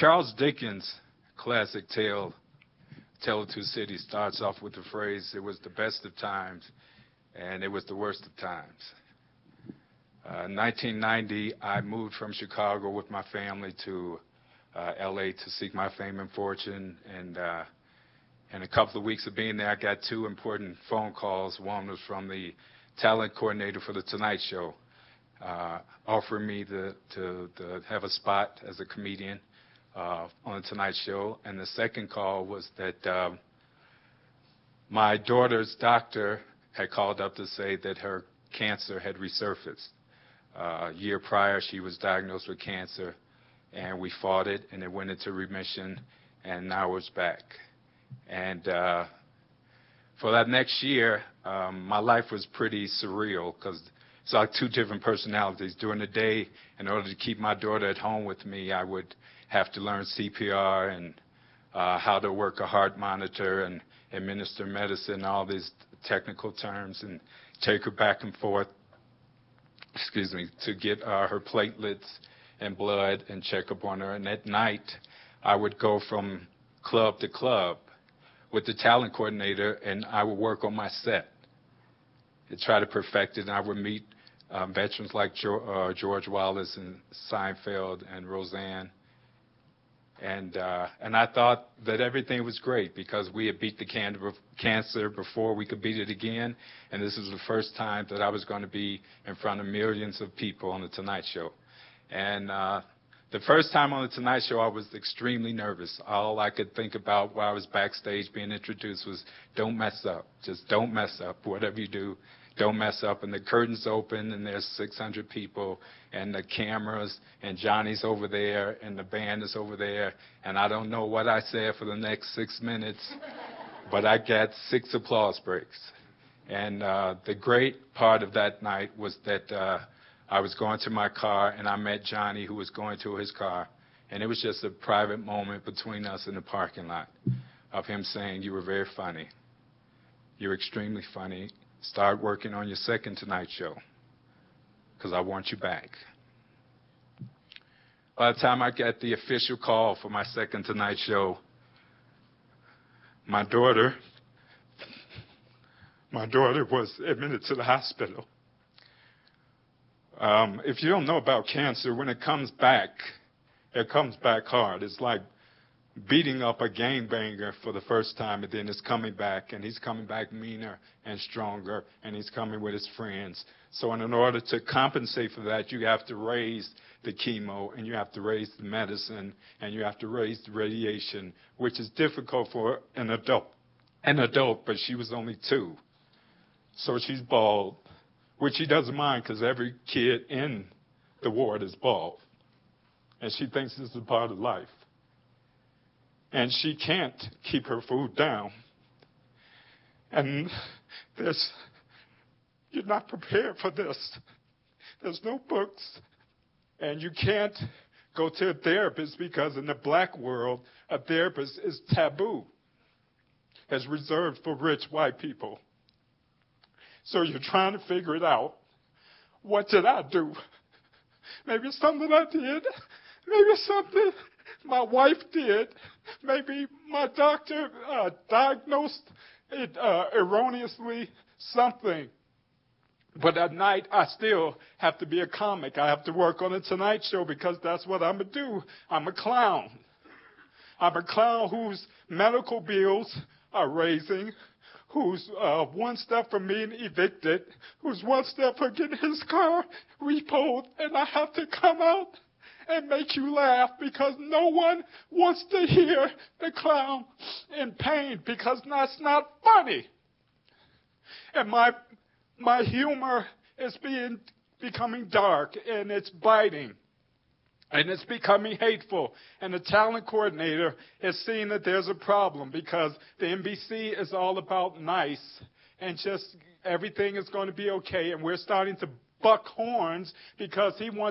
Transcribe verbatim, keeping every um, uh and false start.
Charles Dickens' classic tale, Tale of Two Cities, starts off with the phrase, "It was the best of times, and it was the worst of times." Uh, in nineteen ninety, I moved from Chicago with my family to uh, L A to seek my fame and fortune, and uh, in a couple of weeks of being there, I got two important phone calls. One was from the talent coordinator for The Tonight Show, uh, offering me the, to, to have a spot as a comedian uh, on The Tonight Show. And the second call was that uh, my daughter's doctor had called up to say that her cancer had resurfaced. Uh, a year prior, she was diagnosed with cancer, and we fought it, and it went into remission, and now it's back. And uh, for that next year, um, my life was pretty surreal because it's like two different personalities. During the day, in order to keep my daughter at home with me, I would have to learn C P R and uh, how to work a heart monitor and administer medicine, all these technical terms, and take her back and forth, excuse me, to get uh, her platelets and blood and check up on her. And at night, I would go from club to club with the talent coordinator, and I would work on my set to try to perfect it. And I would meet um, veterans like jo- uh, George Wallace and Seinfeld and Roseanne. And uh, and I thought that everything was great because we had beat the can- cancer before we could beat it again. And this was the first time that I was going to be in front of millions of people on The Tonight Show. And uh, the first time on The Tonight Show, I was extremely nervous. All I could think about while I was backstage being introduced was, don't mess up. Just don't mess up. Whatever you do, don't mess up. And the curtains open, and there's six hundred people, and the cameras, and Johnny's over there, and the band is over there. And I don't know what I said for the next six minutes, but I got six applause breaks. And uh, the great part of that night was that uh, I was going to my car, and I met Johnny, who was going to his car. And it was just a private moment between us in the parking lot of him saying, "You were very funny. You're extremely funny. Start working on your second Tonight Show, because I want you back." By the time I got the official call for my second Tonight Show, my daughter, my daughter was admitted to the hospital. Um, if you don't know about cancer, when it comes back, it comes back hard. It's like beating up a gangbanger for the first time, and then it's coming back, and he's coming back meaner and stronger, and he's coming with his friends. So in order to compensate for that, you have to raise the chemo, and you have to raise the medicine, and you have to raise the radiation, which is difficult for an adult. An adult, but she was only two. So she's bald, which she doesn't mind because every kid in the ward is bald. And she thinks this is a part of life. And she can't keep her food down. And there's, you're not prepared for this. There's no books. And you can't go to a therapist because in the black world, a therapist is taboo. It's reserved for rich white people. So you're trying to figure it out. What did I do? Maybe it's something I did. Maybe it's something my wife did. Maybe my doctor uh, diagnosed it uh, erroneously, something. But at night, I still have to be a comic. I have to work on The Tonight Show because that's what I'm going to do. I'm a clown. I'm a clown whose medical bills are raising, who's uh, one step from being evicted, who's one step from getting his car repoed, and I have to come out and make you laugh because no one wants to hear the clown in pain because that's not funny. And my my humor is being becoming dark, and it's biting. And it's becoming hateful. And the talent coordinator is seeing that there's a problem because the N B C is all about nice and just everything is going to be okay. And we're starting to buck horns because he wants